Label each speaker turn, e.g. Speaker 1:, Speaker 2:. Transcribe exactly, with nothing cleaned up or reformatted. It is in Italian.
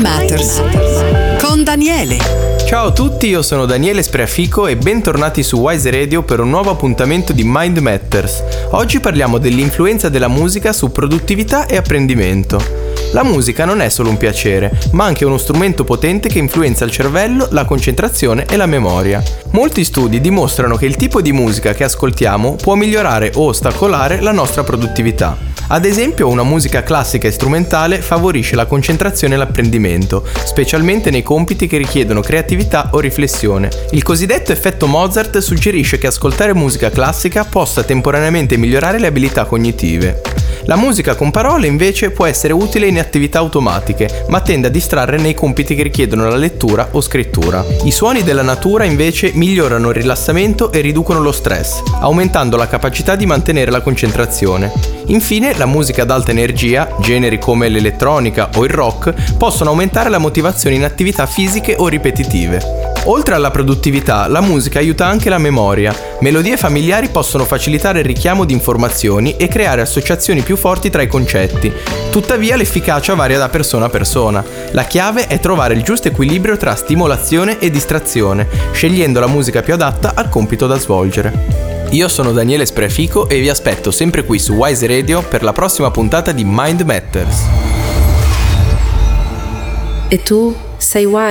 Speaker 1: Matters con Daniele.
Speaker 2: Ciao a tutti, io sono Daniele Spreafico e bentornati su Wise Radio per un nuovo appuntamento di Mind Matters. Oggi parliamo dell'influenza della musica su produttività e apprendimento. La musica non è solo un piacere, ma anche uno strumento potente che influenza il cervello, la concentrazione e la memoria. Molti studi dimostrano che il tipo di musica che ascoltiamo può migliorare o ostacolare la nostra produttività. Ad esempio, una musica classica e strumentale favorisce la concentrazione e l'apprendimento, specialmente nei compiti che richiedono creatività o riflessione. Il cosiddetto effetto Mozart suggerisce che ascoltare musica classica possa temporaneamente migliorare le abilità cognitive. La musica con parole invece può essere utile in attività automatiche, ma tende a distrarre nei compiti che richiedono la lettura o scrittura. I suoni della natura invece migliorano il rilassamento e riducono lo stress, aumentando la capacità di mantenere la concentrazione. Infine, la musica ad alta energia, generi come l'elettronica o il rock, possono aumentare la motivazione in attività fisiche o ripetitive. Oltre alla produttività, la musica aiuta anche la memoria. Melodie familiari possono facilitare il richiamo di informazioni e creare associazioni più forti tra i concetti. Tuttavia, l'efficacia varia da persona a persona. La chiave è trovare il giusto equilibrio tra stimolazione e distrazione, scegliendo la musica più adatta al compito da svolgere. Io sono Daniele Spreafico e vi aspetto sempre qui su Wise Radio per la prossima puntata di Mind Matters.
Speaker 3: E tu sei Wise?